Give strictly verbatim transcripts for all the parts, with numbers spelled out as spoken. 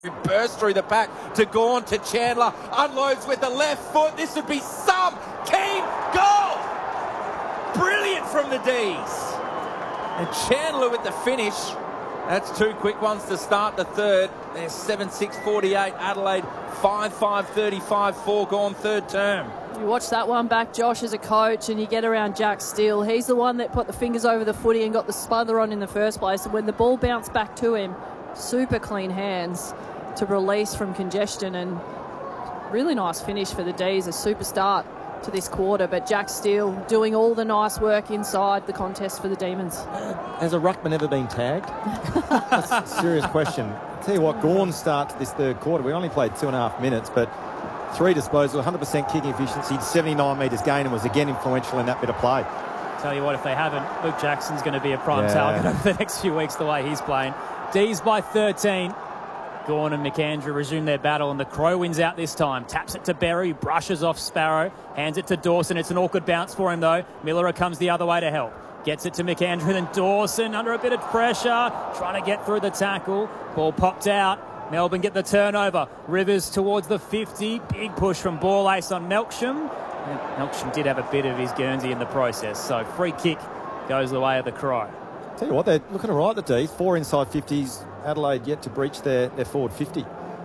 Burst through the pack to Gawn to Chandler, unloads with the left foot. This would be some keen goal. Brilliant from the D's. And Chandler with the finish. That's two quick ones to start the third. There's seven six forty-eight Adelaide, five five thirty-five four Gawn third term. You watch that one back, Josh, as a coach, and you get around Jack Steele. He's the one that put the fingers over the footy and got the smother on in the first place. And when the ball bounced back to him, super clean hands to release from congestion, and really nice finish for the D's. A super start to this quarter, but Jack Steele doing all the nice work inside the contest for the Demons. Uh, has a ruckman ever been tagged? That's a serious question. I'll tell you what, Gawn start to this third quarter. We only played two and a half minutes, but three disposals, one hundred percent kicking efficiency, seventy-nine metres gain, and was again influential in that bit of play. Tell you what, if they haven't, Luke Jackson's going to be a prime Yeah. target over the next few weeks the way he's playing. D's by thirteen. Gawn and McAndrew resume their battle, and the Crow wins out this time. Taps it to Berry, brushes off Sparrow, hands it to Dawson. It's an awkward bounce for him, though. Miller comes the other way to help. Gets it to McAndrew, then Dawson under a bit of pressure, trying to get through the tackle. Ball popped out. Melbourne get the turnover. Rivers towards the fifty. Big push from Ball Ace on Melksham. And Melksham did have a bit of his Guernsey in the process, so free kick goes the way of the Crow. Tell you what, they're looking all right, the D's. Four inside fifties. Adelaide yet to breach their, their forward fifty.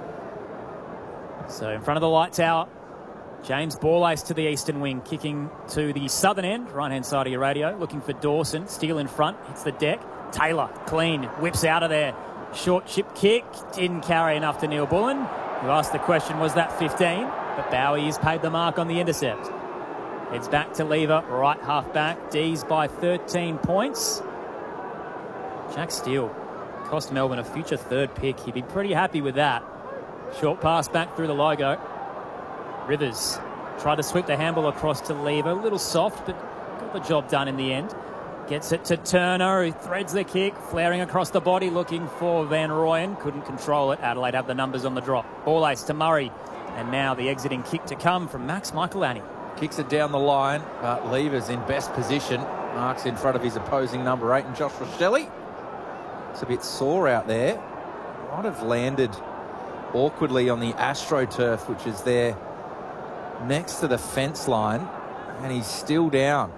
So in front of the light tower, James Ball Ace to the eastern wing, kicking to the southern end, right-hand side of your radio, looking for Dawson. Steele in front, hits the deck. Taylor, clean, whips out of there. Short chip kick, didn't carry enough to Neil Bullen, who asked the question, was that fifteen? But Bowie has paid the mark on the intercept. It's back to Lever, right half back. D's by thirteen points. Jack Steele cost Melbourne a future third pick. He'd be pretty happy with that. Short pass back through the logo. Rivers tried to sweep the handball across to Lever. A little soft, but got the job done in the end. Gets it to Turner, who threads the kick, flaring across the body, looking for Van Rooyen. Couldn't control it. Adelaide have the numbers on the drop. Ball Ace to Murray. And now the exiting kick to come from Max Michaelani. Kicks it down the line, but Lever's in best position. Marks in front of his opposing number eight, and Joshua Shelley. It's a bit sore out there. Might have landed awkwardly on the AstroTurf, which is there next to the fence line, and he's still down.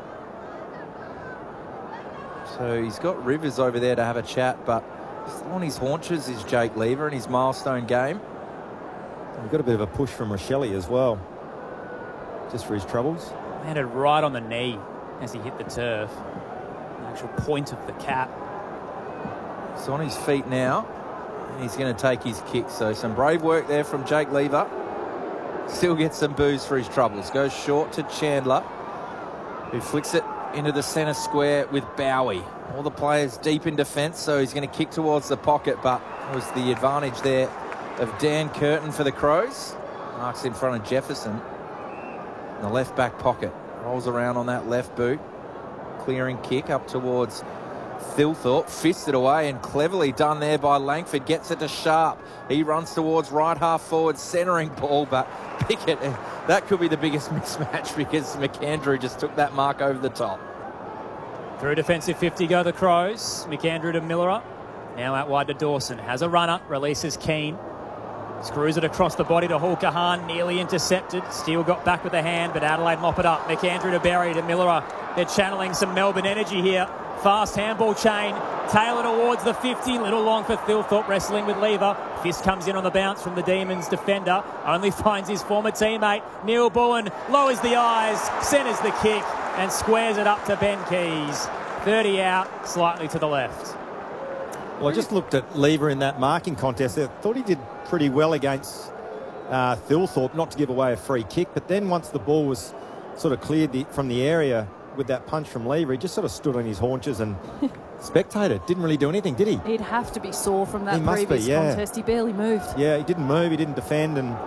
So he's got Rivers over there to have a chat, but on his haunches is Jake Lever in his milestone game. We've got a bit of a push from Rochelle as well, just for his troubles. Landed right on the knee as he hit the turf. The actual point of the cap. He's on his feet now, and he's going to take his kick. So some brave work there from Jake Lever. Still gets some boos for his troubles. Goes short to Chandler, who flicks it into the centre square with Bowie. All the players deep in defence, so he's going to kick towards the pocket, but it was the advantage there of Dan Curtin for the Crows. Marks in front of Jefferson. In the left back pocket. Rolls around on that left boot. Clearing kick up towards Thilthorpe, fisted away and cleverly done there by Langford. Gets it to Sharp. He runs towards right half forward, centering ball, but Pickett, that could be the biggest mismatch because McAndrew just took that mark over the top. Through defensive fifty go the Crows. McAndrew to Miller. Now out wide to Dawson. Has a runner. Releases Keane. Screws it across the body to Hulkahan. Nearly intercepted. Steele got back with a hand, but Adelaide mop it up. McAndrew to Berry to Miller. They're channeling some Melbourne energy here. Fast handball chain. Taylor towards the fifty. Little long for Thilthorpe, wrestling with Lever. Fist comes in on the bounce from the Demons defender. Only finds his former teammate. Neil Bullen lowers the eyes, centres the kick, and squares it up to Ben Keys. thirty out, slightly to the left. Well, I just looked at Lever in that marking contest. I thought he did pretty well against uh, Thilthorpe, not to give away a free kick. But then once the ball was sort of cleared the, from the area with that punch from Lever, he just sort of stood on his haunches and spectated. Didn't really do anything, did he? He'd have to be sore from that He must previous be, yeah. contest. He barely moved. Yeah, he didn't move, he didn't defend, and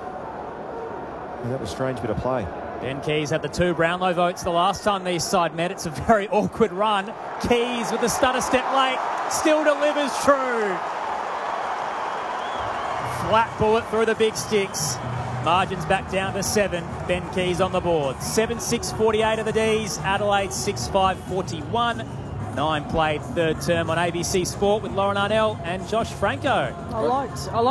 yeah, that was a strange bit of play. Ben Keys had the two Brownlow votes the last time these side met. It's a very awkward run. Keys with the stutter step late, still delivers true. Flat bullet through the big sticks. Margins back down to seven. Ben Keys on the board. seven six forty-eight of the D's. Adelaide six five forty-one. Nine played, third term on A B C Sport with Lauren Arnell and Josh Franco. I liked, I liked